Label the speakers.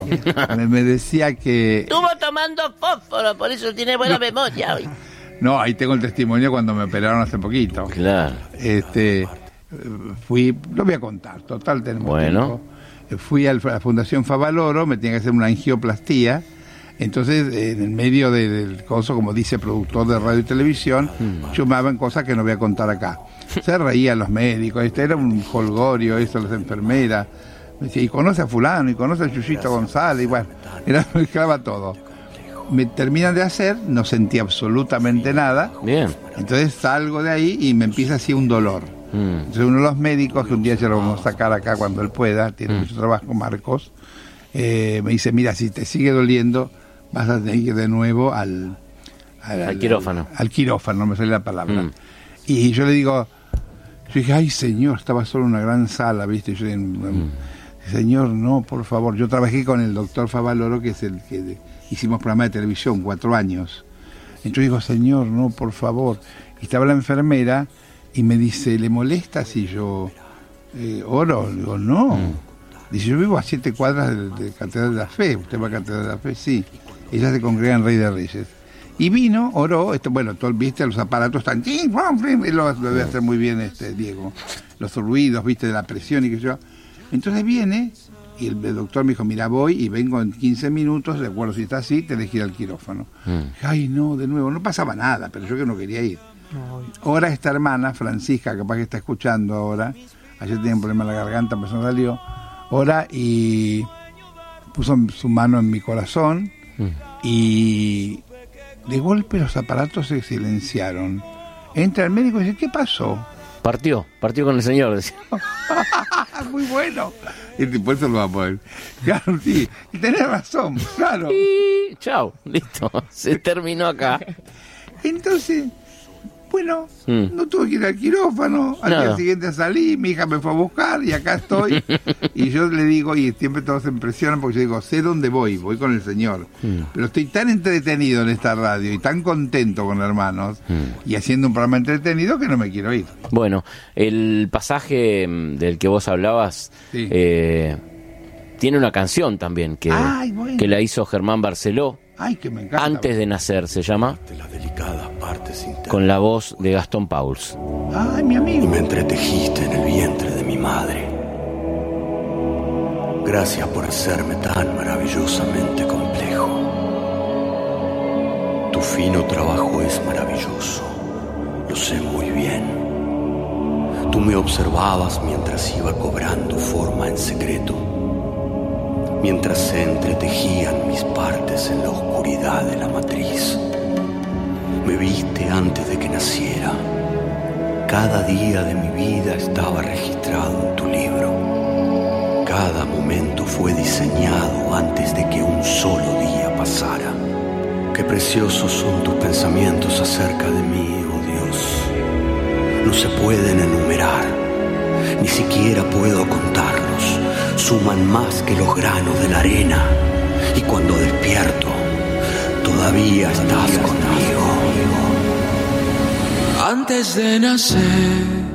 Speaker 1: Me decía que...
Speaker 2: Estuvo tomando fósforo, por eso tiene buena memoria hoy.
Speaker 1: No, ahí tengo el testimonio cuando me operaron hace poquito.
Speaker 3: Claro.
Speaker 1: Fui, lo voy a contar, total tenemos
Speaker 3: Bueno.
Speaker 1: tiempo. Fui a la Fundación Favaloro, me tenía que hacer una angioplastía. Entonces, en el medio del coso, como dice productor de radio y televisión, chumaban cosas que no voy a contar acá. Se reían los médicos, era un jolgorio, eso, las enfermeras. Me decía, y conoce a fulano, y conoce a Chuyito González, y bueno, mezclaba todo. Me terminan de hacer, no sentí absolutamente nada.
Speaker 3: Bien.
Speaker 1: Entonces salgo de ahí y me empieza así un dolor. Entonces uno de los médicos, que un día ya lo vamos a sacar acá cuando él pueda, tiene mucho trabajo, Marcos, me dice, mira, si te sigue doliendo, vas a tener que ir de nuevo al
Speaker 3: quirófano.
Speaker 1: Al quirófano, no me sale la palabra. Y yo le digo, yo dije, ay señor, estaba solo en una gran sala, ¿viste? Yo, señor, no, por favor. Yo trabajé con el doctor Favaloro, que es el que hicimos programa de televisión, 4 años. Entonces digo, señor, no, por favor. Y estaba la enfermera y me dice, ¿le molesta si yo oro? Le digo, no. Dice, yo vivo a 7 cuadras de Catedral de la Fe. ¿Usted va a Catedral de la Fe? Sí. Ella se congrega en Rey de Reyes. Y vino, oró, bueno, todo, viste, los aparatos están... Lo debe hacer muy bien Diego. Los ruidos, viste, de la presión y que yo... Entonces viene, y el doctor me dijo, mira, voy y vengo en 15 minutos, de acuerdo, si está así, tenés que ir al quirófano. Ay, no, de nuevo, no pasaba nada, pero yo que no quería ir. Ahora esta hermana, Francisca, capaz que está escuchando ahora, ayer tenía un problema en la garganta, pero no salió, ahora y puso su mano en mi corazón y de golpe los aparatos se silenciaron. Entra el médico y dice, ¿qué pasó?
Speaker 3: Partió con el señor, decía.
Speaker 1: Muy bueno. Y por eso lo va a poder. Claro, sí. Y tenés razón, claro.
Speaker 3: Y chao, listo. Se terminó acá.
Speaker 1: Entonces, bueno, no tuve que ir al quirófano. Al día siguiente salí, mi hija me fue a buscar y acá estoy. Y yo le digo, y siempre todos se impresionan porque yo digo, sé dónde voy con el Señor. Pero estoy tan entretenido en esta radio y tan contento con Hermanos y haciendo un programa entretenido que no me quiero ir.
Speaker 3: Bueno, el pasaje del que vos hablabas tiene una canción también que la hizo Germán Barceló.
Speaker 1: Ay, que me encanta.
Speaker 3: Antes de nacer se llama, con la voz de Gastón Pauls.
Speaker 1: Ay, mi amigo.
Speaker 4: Y me entretejiste en el vientre de mi madre. Gracias por hacerme tan maravillosamente complejo. Tu fino trabajo es maravilloso, lo sé muy bien. Tú me observabas mientras iba cobrando forma en secreto, mientras se entretejían mis partes en la oscuridad de la matriz. Me viste antes de que naciera. Cada día de mi vida estaba registrado en tu libro. Cada momento fue diseñado antes de que un solo día pasara. Qué preciosos son tus pensamientos acerca de mí, oh Dios. No se pueden enumerar, ni siquiera puedo contarlos. Suman más que los granos de la arena. Y cuando despierto, todavía estás conmigo.
Speaker 5: Antes de nacer